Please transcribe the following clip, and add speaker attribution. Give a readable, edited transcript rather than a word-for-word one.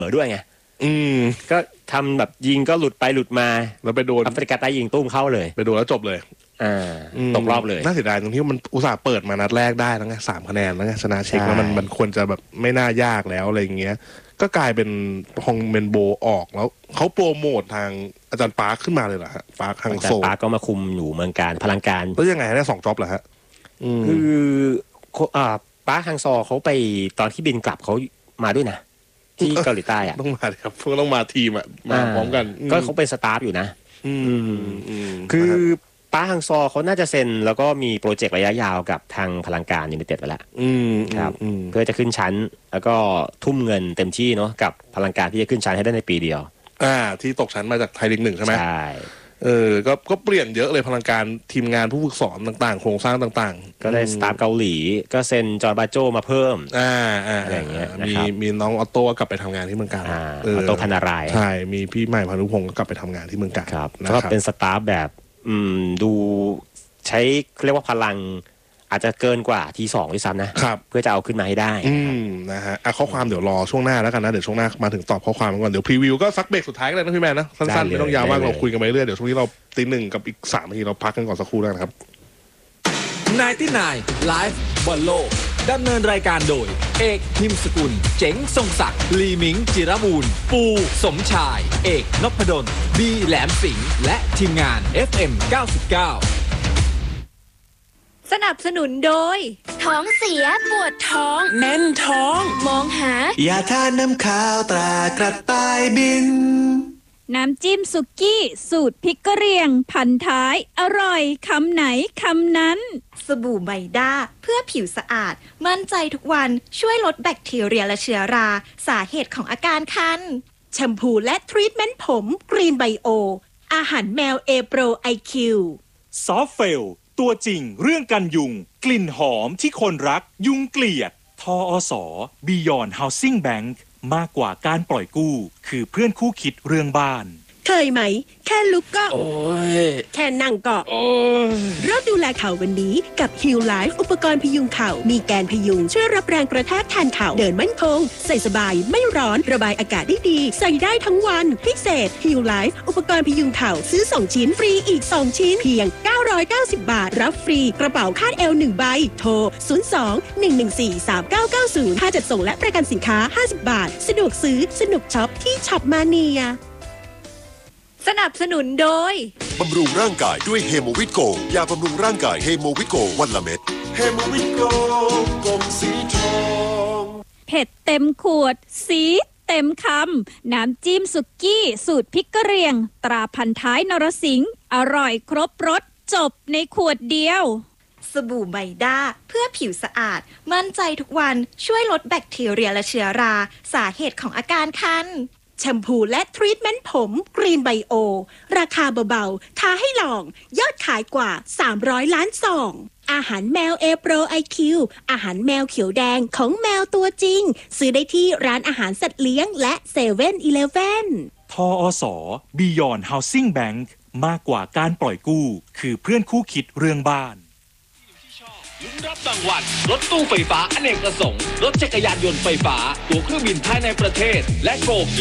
Speaker 1: ด้วยไงก็ทำแบบยิงก็หลุดไปหลุดมา
Speaker 2: แล้วไปโดน
Speaker 1: แอฟริกาใต้ยิงตุ้มเข้าเลย
Speaker 2: ไปโดนแล้วจบเลย
Speaker 1: ตกรอบเลย
Speaker 2: น่าเสียดายตรงที่มันอุตส่าห์เปิดมานัดแรกได้แล้วไง3 คะแนนแล้วไงชนะเช็กแล้วมันควรจะแบบไม่น่ายากแล้วอะไรอย่างเงี้ยก็กลายเป็นฮองเมนโบออกแล้วเขาโปรโมททางอาจารย์ปาร์คขึ้นมาเลยเหรอฮะปาร์คฮังโซ
Speaker 1: ปาร์คก็มาคุมอยู่เมืองการพลังการ
Speaker 2: แล้วยังไงได้2 จ็อบเหรอฮะ
Speaker 1: คือปาร์คฮังโซเขาไปตอนที่บินกลับเขามาด้วยนะที่เกาหลีใต้อะ
Speaker 2: ต้องมาครับพวกต้องมาทีมอะมาพร้อมกัน
Speaker 1: ก็เขาเป็นสตาฟอยู่นะคือปาร์คฮังโซเขาน่าจะเซ็นแล้วก็มีโปรเจกต์ระยะยาวกับทางพลังการยูไนเต็ดไปแล้วครับเพื่อจะขึ้นชั้นแล้วก็ทุ่มเงินเต็มที่เนาะกับพลังการที่จะขึ้นชั้นให้ได้ในปีเดียว
Speaker 2: ที่ตกชั้นมาจากไทยลีก 1ใช่ไหม
Speaker 1: ใช่
Speaker 2: ก็เปลี่ยนเยอะเลยพลังการทีมงานผู้ฝึกสอนต่างๆโครงสร้างต่าง
Speaker 1: ๆก็ได้สตาฟเกาหลีก็เซ็นจอร์บาโจมาเพิ่มอะไรอย่างเงี้ย
Speaker 2: มีน้องออโต้กลับไปทำงานที่เมืองการ
Speaker 1: ออโต้พนาราย
Speaker 2: ใช่มีพี่ใหม่พานุพงศ์ก็กลับไปทำงานที่เมืองการ
Speaker 1: ครับแล้วก็เป็นสตาฟแบบดูใช้เรียกว่าพลังอาจจะเกินกว่าที2ด้วยซ้ำนะเพื่อจะเอาขึ้นมาให้ได้
Speaker 2: นะฮะข้อความเดี๋ยวรอช่วงหน้าแล้วกันนะเดี๋ยวช่วงหน้ามาถึงตอบข้อความก่อนเดี๋ยวพรีวิวก็ซักเบรกสุดท้ายกันเลยนะพี่แมนนะสั้นๆไม่ต้องยาวมากเราคุยกันไปเรื่อยเดี๋ยวช่วงนี้เราตี 1กับอีก3 นาทีเราพักกันก่อนสักครู่แล้วนะครับ
Speaker 3: 99 Live บอลโลกดำเนินรายการโดยเอกพิมพ์สกุลเจ๋งทรงศักดิ์ลีมิงจิรบูรณ์ปูสมชายเอกนพดลบีแหลมสิงห์และทีมงาน FM 99
Speaker 4: สนับสนุนโดยท้องเสียปวดท้องแน่นท้องมองหาย
Speaker 5: าทาน้ำข้าวตรากระต่ายบิน
Speaker 4: น้ำจิ้มสุกี้สูตรพริกกะเหรี่ยงพันท้ายอร่อยคำไหนคำนั้น
Speaker 6: สบู่ไบด้าเพื่อผิวสะอาดมั่นใจทุกวันช่วยลดแบคทีเรียและเชื้อราสาเหตุของอาการคันแชมพูและทรีทเมนต์ผมกรีนไบโออาหารแมวเอโปรไอคิว
Speaker 7: ซอฟเฟลตัวจริงเรื่องกันยุงกลิ่นหอมที่คนรักยุงเกลียดทอส Beyond Housing Bank มากกว่าการปล่อยกู้คือเพื่อนคู่คิดเรื่องบ้าน
Speaker 8: เคยไหมแค่ลุกก็แค่นั่งก็เริ่มดูแลเข่าวันนี้กับ Heal Life อุปกรณ์พยุงเข่ามีแกนพยุงช่วยรับแรงกระแทกแทนเข่าเดินมั่นคงใส่สบายไม่ร้อนระบายอากาศได้ดีใส่ได้ทั้งวันพิเศษ Heal Life อุปกรณ์พยุงเข่าซื้อ2 ชิ้นฟรีอีก2 ชิ้นเพียง990 บาทรับฟรีกระเป๋าคาดเอว1 ใบโทร02-114-3990ค่าจัดส่งและประกันสินค้า50 บาทสะดวกซื้อสนุกช็อปที่ช็อปมาเนีย
Speaker 4: สนับสนุนโดย
Speaker 9: บำรุงร่างกายด้วยเฮโมวิตโกยาบำรุงร่างกายเฮโมวิตโกวันละเม็ดเฮโมวิตโกกลมสีทอง
Speaker 4: เผ็ดเต็มขวดสีเต็มคำน้ำจิ้มสุกี้สูตรพริกกะเหรี่ยงตราพันท้ายนรสิงห์อร่อยครบรสจบในขวดเดียว
Speaker 6: สบู่ไบด้าเพื่อผิวสะอาดมั่นใจทุกวันช่วยลดแบคทีเรียและเชื้อราสาเหตุของอาการคันแชมพูและทรีทเมนต์ผมกรีนไบโอราคาเบาๆท้าให้ลองยอดขายกว่า300 ล้านซองอาหารแมวเอโปรไอคิวอาหารแมวเขียวแดงของแมวตัวจริงซื้อได้ที่ร้านอาหารสัตว์เลี้ยงและ7-Eleven
Speaker 7: ทอส Beyond Housing Bank มากกว่าการปล่อยกู้คือเพื่อนคู่คิดเรื่องบ้าน
Speaker 3: ลุ้นรับรางวัลรถตู้ไฟฟ้าอเนกประสงค์รถจักรยานยนต์ไฟฟ้าตั๋วเครื่องบินภายในประเทศและโชค